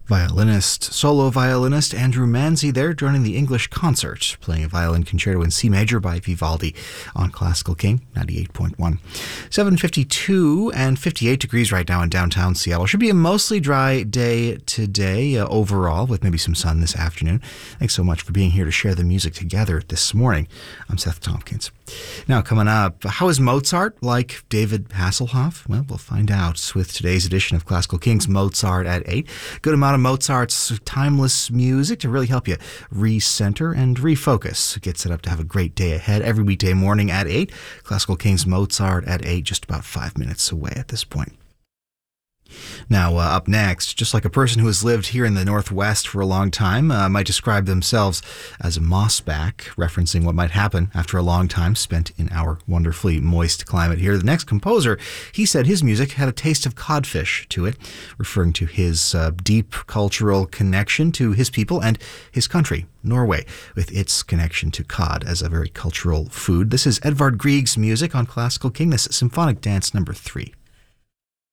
Solo violinist Andrew Manzi there joining the English Concert, playing a violin concerto in C major by Vivaldi on Classical King 98.1. 7:52 and 58 degrees right now in downtown Seattle. Should be a mostly dry day today overall, with maybe some sun this afternoon. Thanks so much for being here to share the music together this morning. I'm Seth Tompkins. Now, coming up, how is Mozart like David Hasselhoff? Well, we'll find out with today's edition of Classical King's Mozart at 8. Good amount of Mozart's timeless music to really help you recenter and refocus. Get set up to have a great day ahead every weekday morning at 8. Classical King's Mozart at 8, just about 5 minutes away at this point. Now, up next, just like a person who has lived here in the Northwest for a long time might describe themselves as a mossback, referencing what might happen after a long time spent in our wonderfully moist climate here. The next composer, he said his music had a taste of codfish to it, referring to his deep cultural connection to his people and his country, Norway, with its connection to cod as a very cultural food. This is Edvard Grieg's music on Classical King. This is Symphonic Dance number 3.